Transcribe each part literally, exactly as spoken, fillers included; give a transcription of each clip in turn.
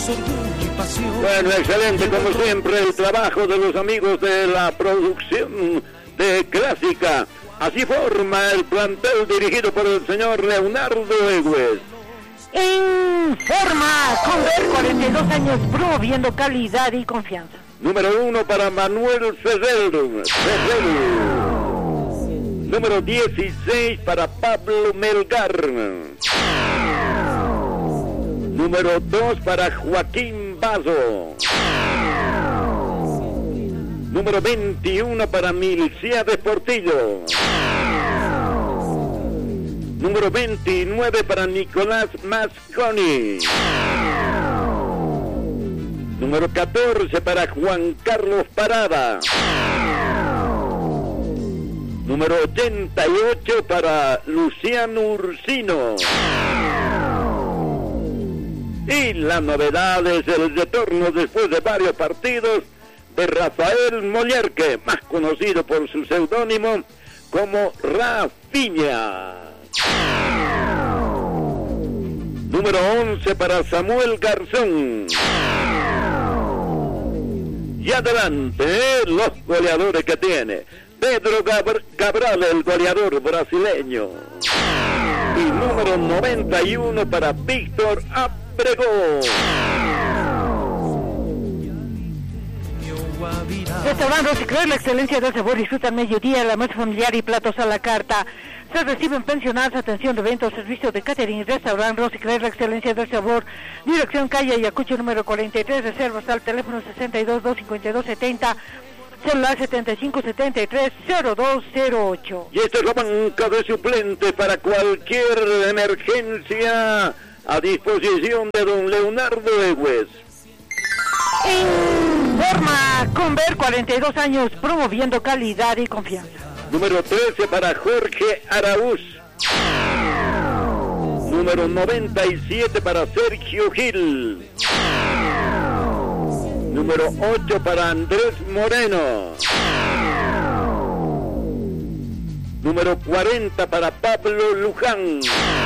Bueno, excelente como siempre el trabajo de los amigos de la producción de Clásica. Así forma el plantel dirigido por el señor Leonardo Egues. En forma, con ver cuarenta y dos años promoviendo calidad y confianza. Número uno para Manuel Ferrer. Número dieciséis para Pablo Melgar. Número dos para Joaquín Bazo. Número veintiuno para Milciades Portillo. Número veintinueve para Nicolás Masconi. Número catorce para Juan Carlos Parada. Número ochenta y ocho para Luciano Ursino. Y la novedad es el retorno después de varios partidos de Rafael Mollerque, más conocido por su seudónimo como Rafiña. Número once para Samuel Garzón. Y adelante, ¿eh? Los goleadores que tiene. Pedro Gab- Cabral, el goleador brasileño. Y número noventa y uno para Víctor Abregón. Restaurante Rosicler, la excelencia del sabor, disfruta al mediodía, la mesa familiar y platos a la carta. Se reciben pensionados, atención de eventos, servicio de catering. Restaurante Rosicler, la excelencia del sabor. Dirección calle Ayacucho número cuarenta y tres, reservas al teléfono sesenta y dos, doscientos cincuenta y dos, setenta, celular setenta y cinco, setenta y tres, cero dos cero ocho. Y esta es la banca de suplentes para cualquier emergencia, a disposición de don Leonardo Egues. En forma, con ver cuarenta y dos años promoviendo calidad y confianza. Número trece para Jorge Araúz. Número noventa y siete para Sergio Gil. Número ocho para Andrés Moreno. Número cuarenta para Pablo Luján.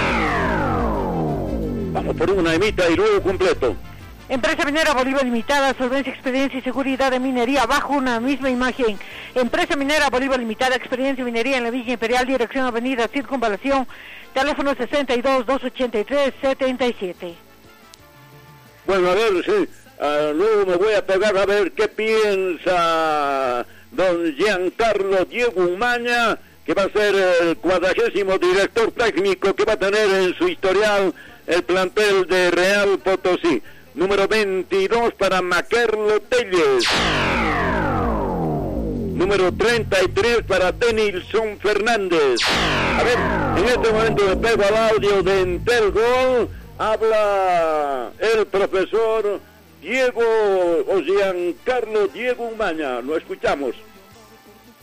Vamos por una, Emita, y luego completo. Empresa Minera Bolívar Limitada, solvencia, experiencia y seguridad de minería bajo una misma imagen. Empresa Minera Bolívar Limitada, experiencia y minería en la Villa Imperial, dirección Avenida Circunvalación, teléfono sesenta y dos, doscientos ochenta y tres, setenta y siete. Bueno, a ver, sí, uh, luego me voy a pegar a ver qué piensa don Giancarlo Diego Umaña, que va a ser el cuadragésimo director técnico que va a tener en su historial el plantel de Real Potosí. Número veintidós para Maquerlo Telles. Número treinta y tres para Denilson Fernández. A ver, en este momento me pego al audio de Entel Gol. Habla el profesor Diego, o Giancarlo Diego Umaña. Lo escuchamos.